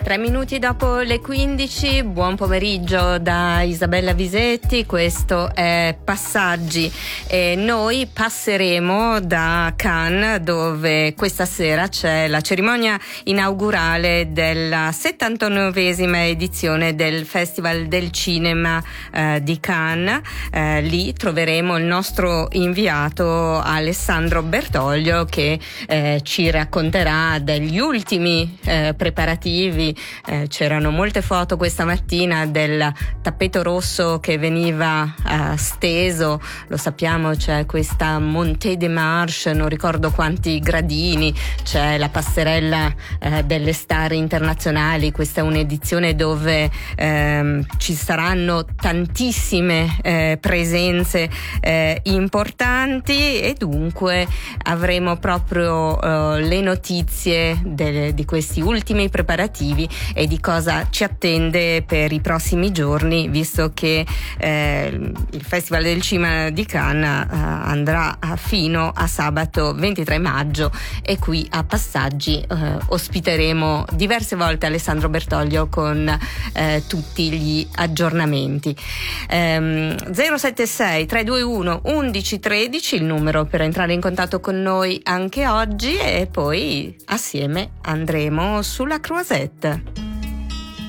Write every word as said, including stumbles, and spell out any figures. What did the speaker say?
Tre minuti dopo le quindici, buon pomeriggio da Isabella Visetti, questo è Passaggi e noi passeremo da Cannes, dove questa sera c'è la cerimonia inaugurale della settantanovesima edizione del Festival del Cinema eh, di Cannes. Eh, lì troveremo il nostro inviato Alessandro Bertoglio che eh, ci racconterà degli ultimi eh, preparativi. Eh, c'erano molte foto questa mattina del tappeto rosso che veniva eh, steso, lo sappiamo, c'è questa Montée des Marches, non ricordo quanti gradini, c'è la passerella eh, delle star internazionali. Questa è un'edizione dove eh, ci saranno tantissime eh, presenze eh, importanti e dunque avremo proprio eh, le notizie delle, di questi ultimi preparativi e di cosa ci attende per i prossimi giorni, visto che eh, il Festival del Cinema di Cannes eh, andrà fino a sabato ventitré maggio e qui a Passaggi eh, ospiteremo diverse volte Alessandro Bertoglio con eh, tutti gli aggiornamenti. ehm, zero sette sei tre due uno undici tredici il numero per entrare in contatto con noi anche oggi, e poi assieme andremo sulla Croisette.